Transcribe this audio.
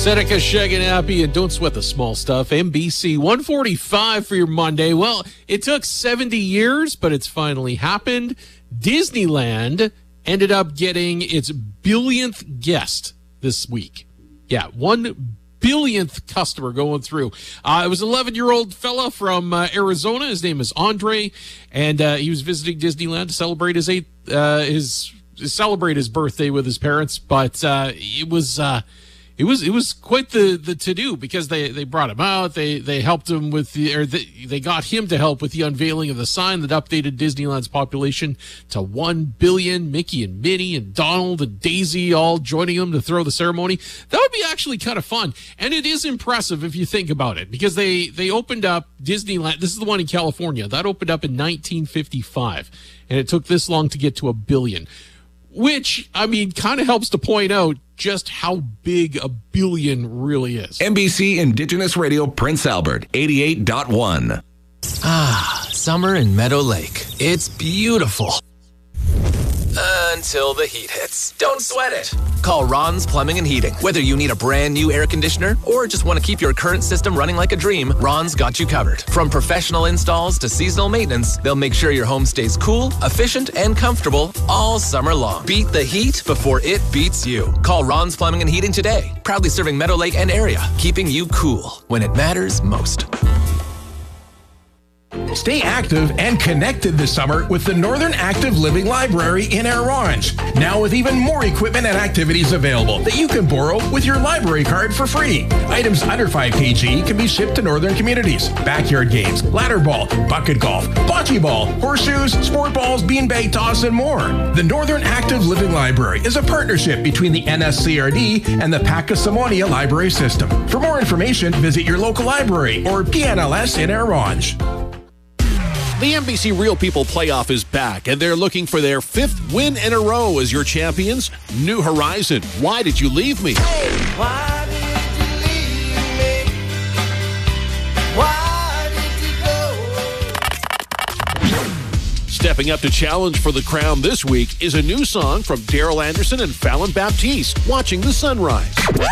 Seneca, Shaganappi, and Don't Sweat the Small Stuff. NBC 145 for your Monday. Well, it took 70 years, but it's finally happened. Disneyland ended up getting its billionth guest this week. Yeah, 1 billionth customer going through. It was an 11-year-old fella from Arizona. His name is Andre, and he was visiting Disneyland to celebrate his birthday with his parents. But it was quite the to-do, because they brought him out. They helped him with they got him to help with the unveiling of the sign that updated Disneyland's population to 1 billion. Mickey and Minnie and Donald and Daisy all joining them to throw the ceremony. That would be actually kind of fun, and it is impressive if you think about it, because they opened up Disneyland. This is the one in California that opened up in 1955, and it took this long to get to 1 billion. Which, I mean, kind of helps to point out just how big 1 billion really is. NBC Indigenous Radio, Prince Albert, 88.1. Summer in Meadow Lake. It's beautiful. Until the heat hits. Don't sweat it. Call Ron's Plumbing and Heating. Whether you need a brand new air conditioner or just want to keep your current system running like a dream, Ron's got you covered. From professional installs to seasonal maintenance, they'll make sure your home stays cool, efficient, and comfortable all summer long. Beat the heat before it beats you. Call Ron's Plumbing and Heating today. Proudly serving Meadow Lake and area, keeping you cool when it matters most. Stay active and connected this summer with the Northern Active Living Library in Orange. Now with even more equipment and activities available that you can borrow with your library card for free. Items under 5 kg can be shipped to Northern communities. Backyard games, ladder ball, bucket golf, bocce ball, horseshoes, sport balls, beanbag toss, and more. The Northern Active Living Library is a partnership between the NSCRD and the Pacasamonia Library System. For more information, visit your local library or PNLS in Orange. The NBC Real People Playoff is back, and they're looking for their 5th win in a row as your champions. New Horizon, Why Did You Leave Me? Why did you leave me? Why did you go? Stepping up to challenge for the crown this week is a new song from Daryl Anderson and Fallon Baptiste, Watching the Sunrise.